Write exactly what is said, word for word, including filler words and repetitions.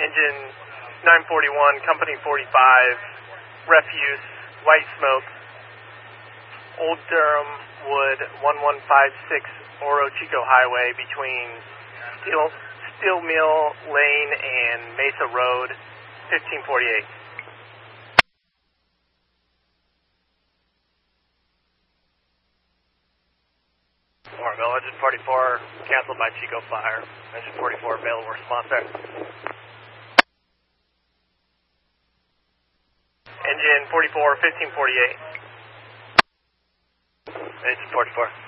engine nine forty-one, company forty-five, refuse, white smoke, Old Durham Wood, one one five six Oro Chico Highway between Steel, Steel Mill Lane and Mesa Road, fifteen forty-eight. Orville, engine forty-four, canceled by Chico Fire. Engine forty-four, available response there. Engine forty-four, fifteen forty-eight. Engine forty-four.